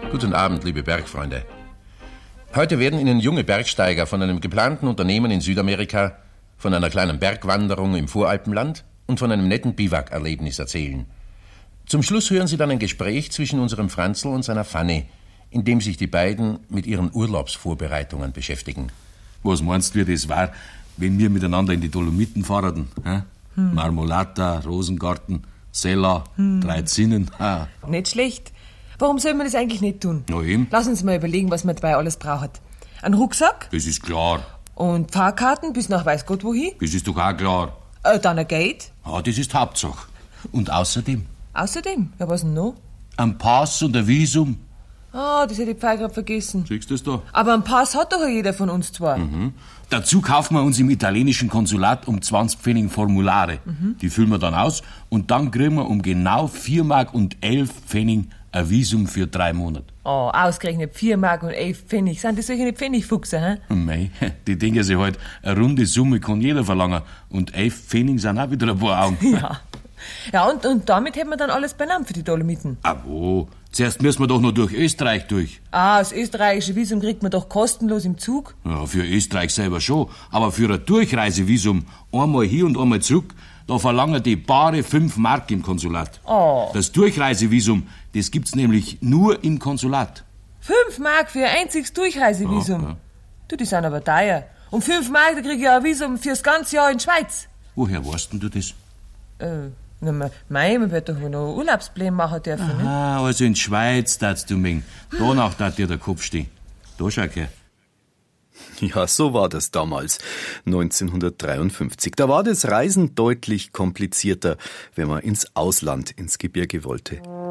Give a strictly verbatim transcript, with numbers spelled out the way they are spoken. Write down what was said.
Guten Abend, liebe Bergfreunde. Heute werden Ihnen junge Bergsteiger von einem geplanten Unternehmen in Südamerika, von einer kleinen Bergwanderung im Voralpenland und von einem netten Biwak-Erlebnis erzählen. Zum Schluss hören Sie dann ein Gespräch zwischen unserem Franzl und seiner Fanny, in dem sich die beiden mit ihren Urlaubsvorbereitungen beschäftigen. Was meinst du, wie das war, wenn wir miteinander in die Dolomiten fahrten? Hm? Marmolata, Rosengarten, Sella, hm. Drei Zinnen. Ha. Nicht schlecht. Warum soll man das eigentlich nicht tun? Na eben. Lass uns mal überlegen, was man dabei alles braucht. Ein Rucksack? Das ist klar. Und Fahrkarten bis nach weiß Gott wohin? Das ist doch auch klar. Äh, dann ein Gate? Ah, das ist Hauptsache. Und außerdem? Außerdem? Ja, was denn noch? Ein Pass und ein Visum. Ah, das hätte ich vorher gerade vergessen. Siehst du das da? Aber einen Pass hat doch jeder von uns zwar. Mhm. Dazu kaufen wir uns im italienischen Konsulat um zwanzig Pfennig Formulare. Mhm. Die füllen wir dann aus und dann kriegen wir um genau vier Mark und elf Pfennig ein Visum für drei Monate. Oh, ausgerechnet vier Mark und elf Pfennig. Sind das solche Pfennigfuchser, hä? Mei, die denken sich halt, eine runde Summe kann jeder verlangen. Und elf Pfennig sind auch wieder ein paar Augen. Ja. Ja, und, und damit hätten wir dann alles beieinander für die Dolomiten. Ah, wo? Zuerst müssen wir doch noch durch Österreich durch. Ah, das österreichische Visum kriegt man doch kostenlos im Zug. Ja, für Österreich selber schon. Aber für ein Durchreisevisum, einmal hier und einmal zurück, da verlangen die bare fünf Mark im Konsulat. Oh. Das Durchreisevisum, das gibt's nämlich nur im Konsulat. Fünf Mark für ein einziges Durchreisevisum? Ja, ja. Du, die sind aber teuer. Um fünf Mark, da krieg ich ein Visum fürs ganze Jahr in die Schweiz. Woher weißt denn du das? Äh, na, mei, man wird doch wohl noch Urlaubspläne machen dürfen, ne? Ah, also in die Schweiz darfst du mengen. Danach darf dir der Kopf stehen. Da schau her. Ja, so war das damals, neunzehnhundertdreiundfünfzig. Da war das Reisen deutlich komplizierter, wenn man ins Ausland, ins Gebirge wollte.